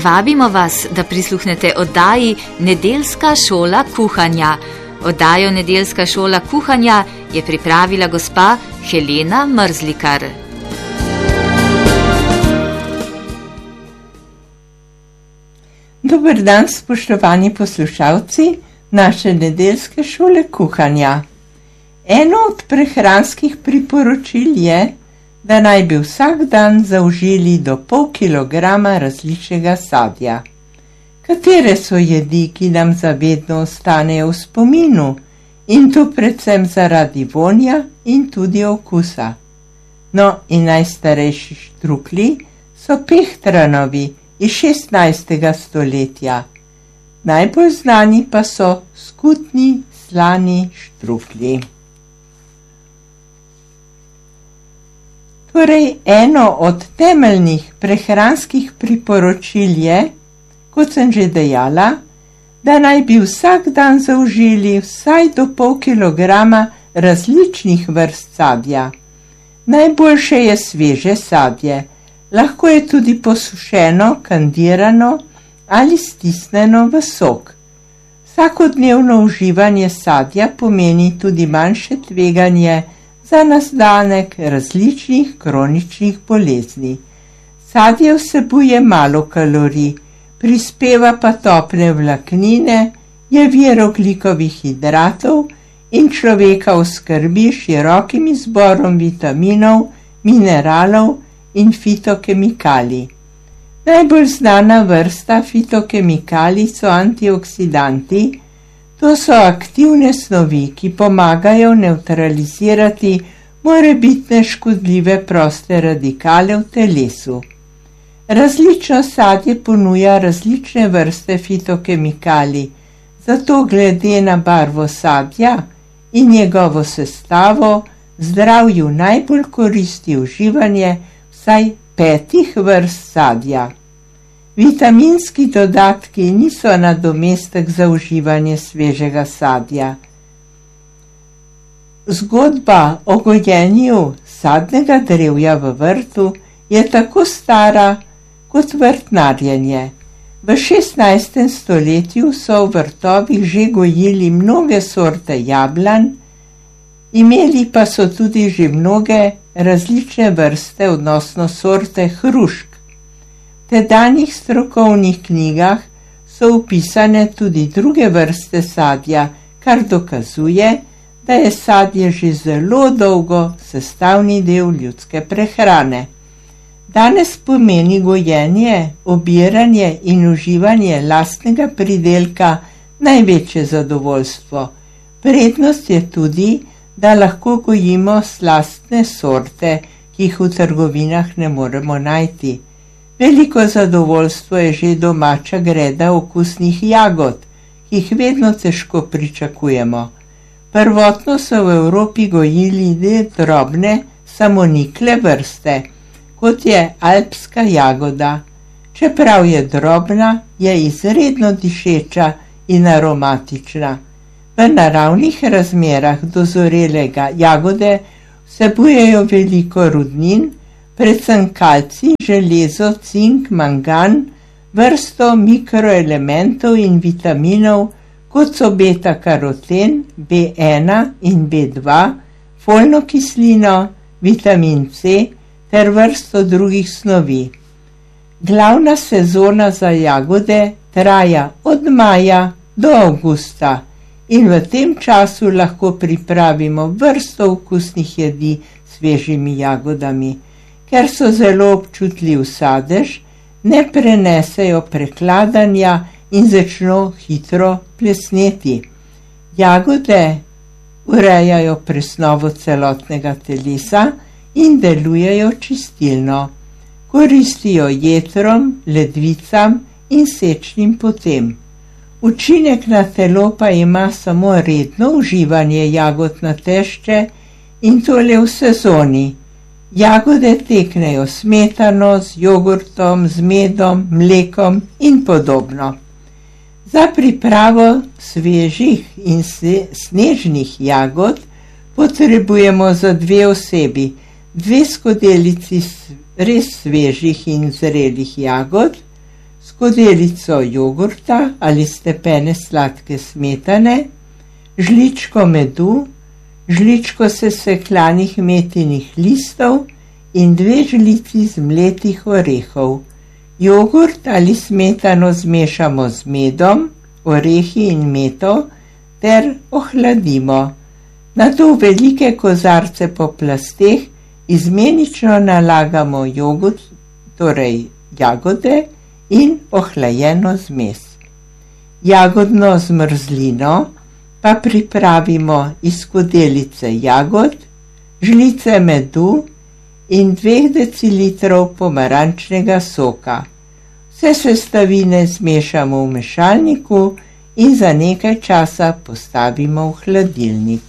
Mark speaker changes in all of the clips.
Speaker 1: Vabimo vas, da prisluhnete oddaji Nedeljska šola kuhanja. Oddajo Nedeljska šola kuhanja je pripravila gospa Helena Mrzlikar.
Speaker 2: Dober dan, spoštovani poslušalci naše Nedeljske šole kuhanja. Eno od prehranskih priporočil je, da naj bi vsak dan zaužili do pol kilograma različnega sadja. Katere so jedi, ki nam zavedno ostanejo v spominu, in to predvsem zaradi vonja in tudi okusa. No, in najstarejši štruklji so pehtranovi iz 16. stoletja. Najbolj znani pa so skutni slani štruklji. Torej, eno od temeljnih prehranskih priporočil je, kot sem že dejala, da naj bi vsak dan zaužili vsaj do pol kilograma različnih vrst sadja. Najboljše je sveže sadje, lahko je tudi posušeno, kandirano ali stisnjeno v sok. Vsakodnevno uživanje sadja pomeni tudi manjše tveganje za nastanek različnih kroničnih bolezni. Sadje vsebuje malo kalorij, prispeva pa tople vlaknine, je vir ogljikovih hidratov in človeka oskrbi širokim izborom vitaminov, mineralov in fitokemikalij. Najbolj znana vrsta fitokemikalij so antioksidanti. To so aktivne snovi, ki pomagajo nevtralizirati morebitne škodljive proste radikale v telesu. Različno sadje ponuja različne vrste fitokemikalij, zato glede na barvo sadja in njegovo sestavo zdravju najbolj koristi uživanje vsaj 5 vrst sadja. Vitaminski dodatki niso nadomestek za uživanje svežega sadja. Zgodba o gojenju sadnega drevja v vrtu je tako stara kot vrtnarjenje. V 16. stoletju so v vrtovih že gojili mnoge sorte jablan, imeli pa so tudi že mnoge različne vrste, odnosno sorte hrušk. V tedanjih strokovnih knjigah so upisane tudi druge vrste sadja, kar dokazuje, da je sadje že zelo dolgo sestavni del ljudske prehrane. Danes pomeni gojenje, obiranje in uživanje lastnega pridelka največje zadovoljstvo. Prednost je tudi, da lahko gojimo slastne sorte, ki jih v trgovinah ne moremo najti. Veliko zadovoljstvo je že domača greda okusnih jagod, ki jih vedno težko pričakujemo. Prvotno so v Evropi gojili drobne, samonikle vrste, kot je alpska jagoda. Čeprav je drobna, je izredno dišeča in aromatična. V naravnih razmerah dozorelega jagode vsebujejo veliko rudnin, predvsem kalcij, železo, cink, mangan, vrsto mikroelementov in vitaminov, kot so beta-karoten, B1 in B2, folno kislino, vitamin C ter vrsto drugih snovi. Glavna sezona za jagode traja od maja do avgusta in v tem času lahko pripravimo vrsto okusnih jedi s svežimi jagodami. Ker so zelo občutljiv sadež, ne prenesejo prekladanja in začno hitro plesneti. Jagode urejajo presnovo celotnega telesa in delujejo čistilno. Koristijo jetrom, ledvicam in sečnim potem. Učinek na telo pa ima samo redno uživanje jagod na tešče in to le v sezoni. Jagode teknejo smetano, z jogurtom, z medom, mlekom in podobno. Za pripravo svežih in snežnih jagod potrebujemo za 2 osebi 2 skodelici res svežih in zrelih jagod, skodelico jogurta ali stepene sladke smetane, žličko medu, žličko sesekljanih metinih listov in 2 žlici zmletih orehov. Jogurt ali smetano zmešamo z medom, orehi in meto ter ohladimo. Nato v velike kozarce po plasteh izmenično nalagamo jogurt, torej jagode in ohlajeno zmes. Jagodno zmrzlino pa pripravimo iz skodelice jagod, žlice medu in 2 decilitrov pomarančnega soka. Vse sestavine zmešamo v mešalniku in za nekaj časa postavimo v hladilnik.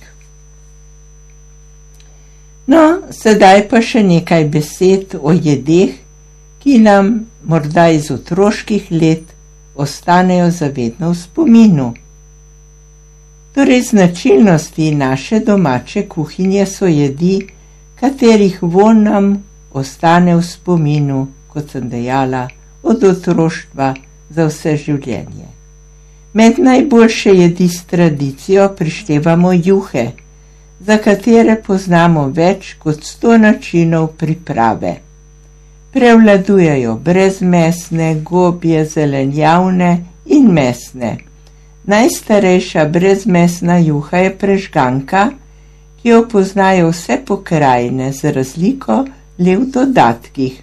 Speaker 2: No, sedaj pa še nekaj besed o jedeh, ki nam morda iz otroških let ostanejo zavedno v spominu. Torej, značilnosti naše domače kuhinje so jedi, katerih vonj nam ostane v spominu, kot sem dejala, od otroštva za vse življenje. Med najboljše jedi s tradicijo prištevamo juhe, za katere poznamo več kot 100 načinov priprave. Prevladujejo brezmesne, gobje, zelenjavne in mesne. Najstarejša brezmesna juha je prežganka, ki jo poznajo vse pokrajine z razliko le v dodatkih.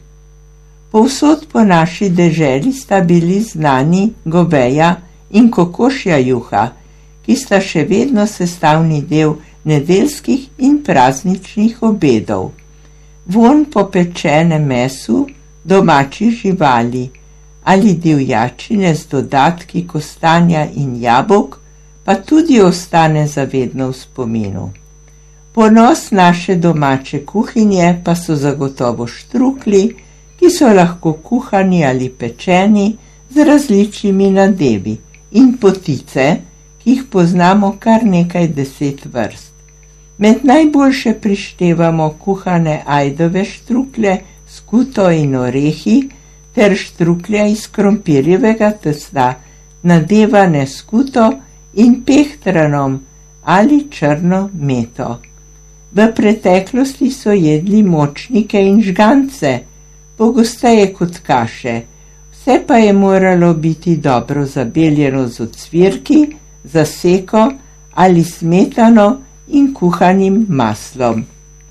Speaker 2: Povsod po naši deželi sta bili znani goveja in kokošja juha, ki sta še vedno sestavni del nedeljskih in prazničnih obedov. Vonj po pečenem mesu, domačih živali ali divjačine z dodatki kostanja in jabolk pa tudi ostane zavedno v spominu. Ponos naše domače kuhinje pa so zagotovo štruklji, ki so lahko kuhani ali pečeni z različnimi nadevi, in potice, ki jih poznamo kar nekaj 10 vrst. Med najboljše prištevamo kuhane ajdove štruklje, skuto in orehi ter štruklje iz krompirjevega testa, nadevane skuto in pehtranom ali črno meto. V preteklosti so jedli močnike in žgance, pogosteje kot kaše, vse pa je moralo biti dobro zabeljeno z ocvirki, zaseko ali smetano in kuhanim maslom.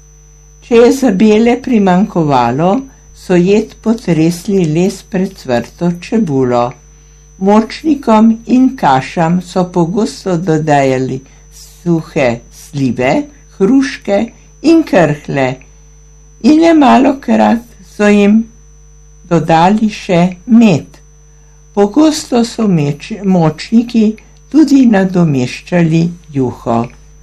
Speaker 2: Če je zabele primanjkovalo, so jed potresli le s precvrto čebulo. Močnikom in kašam so pogosto dodajali suhe slive, hruške in krhlje in le malokrat so jim dodali še med. Pogosto so močniki tudi nadomeščali juho.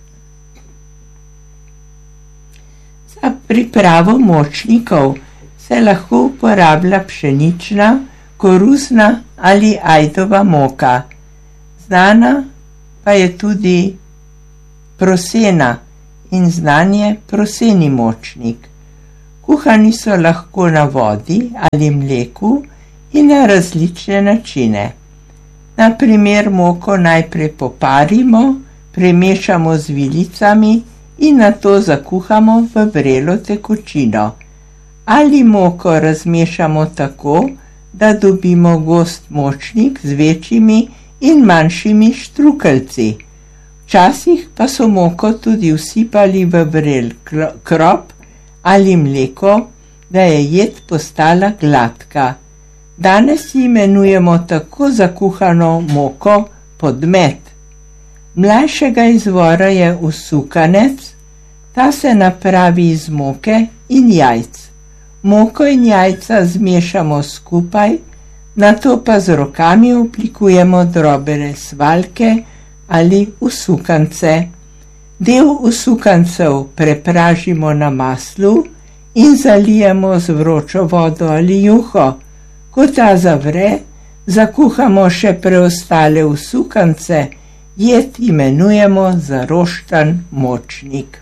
Speaker 2: Za pripravo močnikov se lahko uporablja pšenična, koruzna ali ajdova moka. Znana pa je tudi prosena in znan je proseni močnik. Kuhani so lahko na vodi ali mleku in na različne načine. Na primer, moko najprej poparimo, premešamo z vilicami in nato zakuhamo v vrelo tekočino. Ali moko razmešamo tako, da dobimo gost močnik z večjimi in manjšimi štrukeljci. Včasih pa so moko tudi vsipali v vrel krop ali mleko, da je jed postala gladka. Danes imenujemo tako zakuhano moko podmet. Mlajšega izvora je usukanec, ta se napravi iz moke in jajc. Moko in jajca zmešamo skupaj, nato pa z rokami oblikujemo drobne svaljke ali usukance. Del usukancev prepražimo na maslu in zalijemo z vročo vodo ali juho. Ko ta zavre, zakuhamo še preostale usukance, jed imenujemo zaroštan močnik.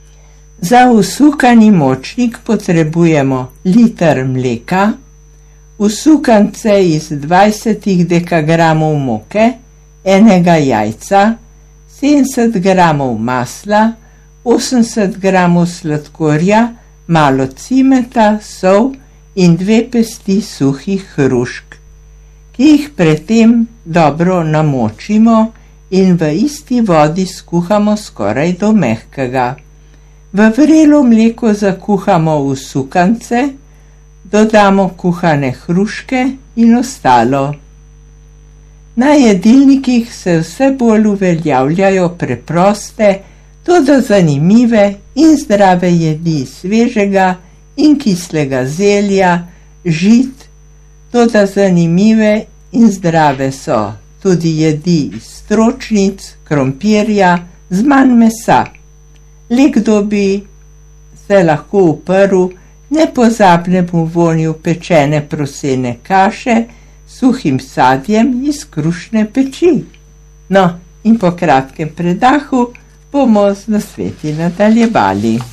Speaker 2: Za usukani močnik potrebujemo liter mleka, v sukance iz 20 dekagramov moke, enega jajca, 70 gramov masla, 80 gramov sladkorja, malo cimeta, sol in 2 pesti suhih hrušk, ki jih predtem dobro namočimo in v isti vodi skuhamo skoraj do mehkega. V vrelo mleko zakuhamo v sukance, dodamo kuhane hruške in ostalo. Na jedilnikih se vse bolj uveljavljajo preproste, toda zanimive in zdrave jedi svežega in kislega zelja, žit, toda zanimive in zdrave so tudi jedi iz stročnic, krompirja, z manj mesa. Le kdo bi se lahko uprl nepozabnemu vonju pečene prosene kaše s suhim sadjem iz krušne peči. No, in po kratkem predahu bomo z nasveti nadaljevali.